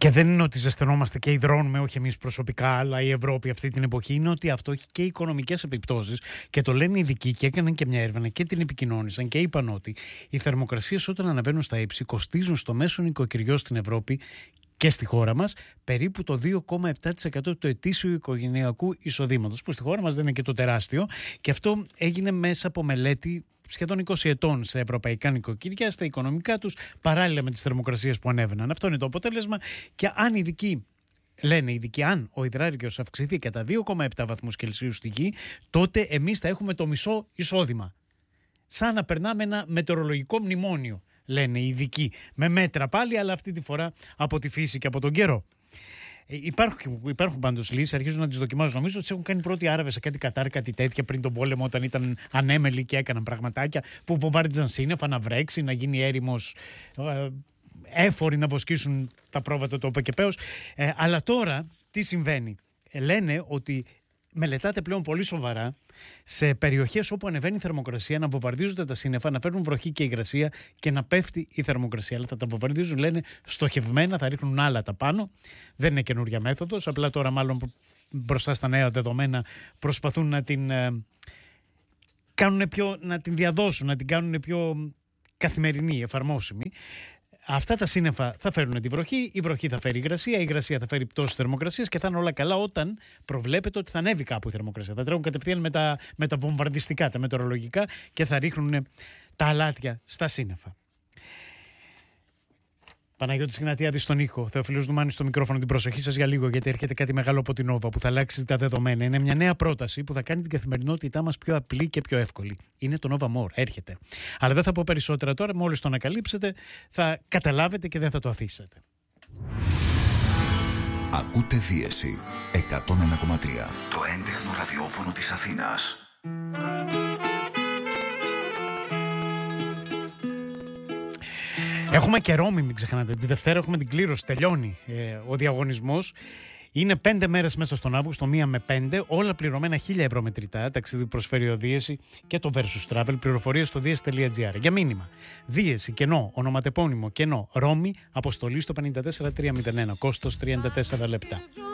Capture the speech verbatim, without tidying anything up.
Και δεν είναι ότι ζεσθενόμαστε και υδρώνουμε, όχι εμείς προσωπικά, αλλά η Ευρώπη αυτή την εποχή. Είναι ότι αυτό έχει και οικονομικές επιπτώσεις. Και το λένε οι ειδικοί και έκαναν και μια έρευνα και την επικοινώνησαν και είπαν ότι οι θερμοκρασίες όταν αναβαίνουν στα ύψη κοστίζουν στο μέσο νοικοκυριό στην Ευρώπη και στη χώρα μας περίπου το δύο κόμμα επτά τοις εκατό του ετήσιου οικογενειακού εισοδήματος, που στη χώρα μας δεν είναι και το τεράστιο. Και αυτό έγινε μέσα από μελέτη σχεδόν είκοσι ετών σε ευρωπαϊκά νοικοκυριά, στα οικονομικά τους, παράλληλα με τις θερμοκρασίες που ανέβαιναν. Αυτό είναι το αποτέλεσμα. Και αν οι ειδικοί, λένε οι ειδικοί, αν ο υδράργυρος αυξηθεί κατά δύο κόμμα επτά βαθμούς Κελσίου στη γη, τότε εμείς θα έχουμε το μισό εισόδημα. Σαν να περνάμε ένα μετεωρολογικό μνημόνιο, λένε οι ειδικοί. Με μέτρα πάλι, αλλά αυτή τη φορά από τη φύση και από τον καιρό. Υπάρχουν, υπάρχουν πάντως λύσεις, αρχίζουν να τις δοκιμάζουν. Νομίζω ότι τις έχουν κάνει πρώτοι Άραβες σε κάτι Κατάρ, κάτι τέτοια πριν τον πόλεμο, όταν ήταν ανέμελοι και έκαναν πραγματάκια που βομβάρδιζαν σύννεφα, να βρέξει, να γίνει έρημος, ε, έφοροι να βοσκήσουν τα πρόβατα του Οπεκεπαίος. Ε, αλλά τώρα τι συμβαίνει? Ε, λένε ότι μελετάτε πλέον πολύ σοβαρά σε περιοχές όπου ανεβαίνει η θερμοκρασία να βομβαρδίζονται τα σύννεφα, να φέρνουν βροχή και υγρασία και να πέφτει η θερμοκρασία. Αλλά θα τα βομβαρδίζουν, λένε, στοχευμένα, θα ρίχνουν άλατα πάνω. Δεν είναι καινούρια μέθοδος. Απλά τώρα, μάλλον μπροστά στα νέα δεδομένα, προσπαθούν να την ε, κάνουν πιο, να την διαδώσουν, να την κάνουν πιο καθημερινή, εφαρμόσιμη. Αυτά τα σύννεφα θα φέρουν τη βροχή, η βροχή θα φέρει υγρασία, η υγρασία θα φέρει πτώση θερμοκρασίας και θα είναι όλα καλά όταν προβλέπεται ότι θα ανέβει κάπου η θερμοκρασία. Θα τρέχουν κατευθείαν με τα, με τα βομβαρδιστικά, τα μετεωρολογικά και θα ρίχνουν τα αλάτια στα σύννεφα. Παναγιώτης Γνατιάδης στον ήχο, Θεοφιλός Δουμάνης στο μικρόφωνο. Την προσοχή σας για λίγο, γιατί έρχεται κάτι μεγάλο από την Nova που θα αλλάξει τα δεδομένα. Είναι μια νέα πρόταση που θα κάνει την καθημερινότητά μας πιο απλή και πιο εύκολη. Είναι το Nova More, έρχεται. Αλλά δεν θα πω περισσότερα τώρα, μόλις το ανακαλύψετε θα καταλάβετε και δεν θα το αφήσετε. Ακούτε Δίεση εκατόν ένα κόμμα τρία, το έντεχνο ραδιόφωνο της Αθήνας. Έχουμε και Ρώμη, μην ξεχνάτε. Τη Δευτέρα έχουμε την κλήρωση. Τελειώνει ε, ο διαγωνισμός. Είναι πέντε μέρες μέσα στον Αύγουστο, μία με πέντε. Όλα πληρωμένα χίλια ευρώ μετρητά. Ταξίδι προσφέρει ο Δίεση και το Versus Travel. Πληροφορίες στο δίεση τελεία τζι άρ. Για μήνυμα. Δίεση, κενό, ονοματεπώνυμο, κενό, Ρώμη, αποστολή στο πέντε τέσσερα τρία μηδέν ένα. Κόστος τριάντα τέσσερα λεπτά.